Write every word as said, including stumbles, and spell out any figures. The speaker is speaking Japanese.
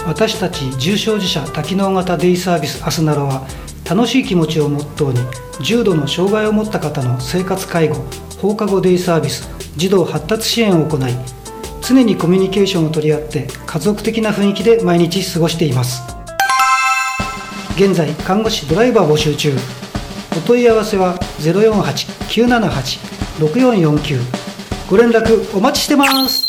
私たち重症児者多機能型デイサービスアスナロは、楽しい気持ちをモットーに重度の障害を持った方の生活介護、放課後デイサービス、児童発達支援を行い、常にコミュニケーションを取り合って家族的な雰囲気で毎日過ごしています。現在看護師ドライバー募集中。お問い合わせは ゼロよんはち きゅうななはち ろくよんよんきゅう。ご連絡お待ちしてます。